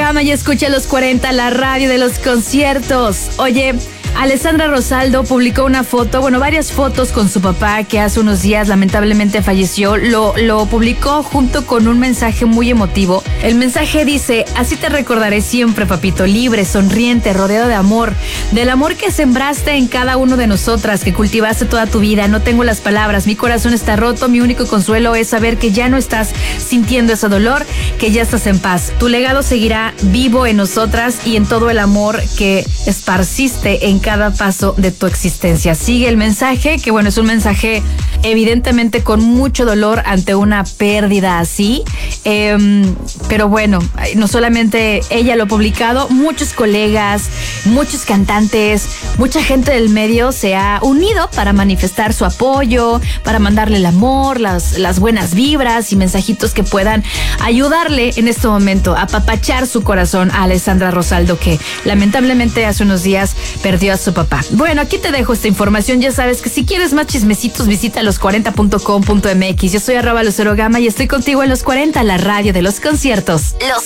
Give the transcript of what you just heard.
Gama y escucha los 40, la radio de los conciertos. Oye, Alessandra Rosaldo publicó una foto, varias fotos con su papá que hace unos días lamentablemente falleció. Lo publicó junto con un mensaje muy emotivo. El mensaje dice: así te recordaré siempre, papito, libre, sonriente, rodeado de amor, del amor que sembraste en cada uno de nosotras, que cultivaste toda tu vida. No tengo las palabras, mi corazón está roto, mi único consuelo es saber que ya no estás sintiendo ese dolor, que ya estás en paz. Tu legado seguirá vivo en nosotras y en todo el amor que esparciste en cada paso de tu existencia. Sigue el mensaje, que es un mensaje evidentemente con mucho dolor ante una pérdida así, pero no solamente ella lo ha publicado, muchos colegas, muchos cantantes, mucha gente del medio se ha unido para manifestar su apoyo, para mandarle el amor, las buenas vibras y mensajitos que puedan ayudarle en este momento a apapachar su corazón a Alessandra Rosaldo, que lamentablemente hace unos días perdió a su papá. Bueno, aquí te dejo esta información. Ya sabes que si quieres más chismecitos, visita los40.com.mx. Yo soy @LuceroGama y estoy contigo en Los 40, la radio de los conciertos. Los